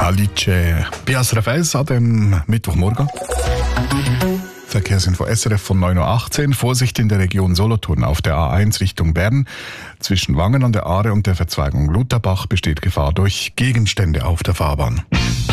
Alice Bias an dem Mittwochmorgen. Verkehrsinfo SRF von 9.18 Uhr. Vorsicht in der Region Solothurn auf der A1 Richtung Bern. Zwischen Wangen an der Aare und der Verzweigung Lutherbach besteht Gefahr durch Gegenstände auf der Fahrbahn.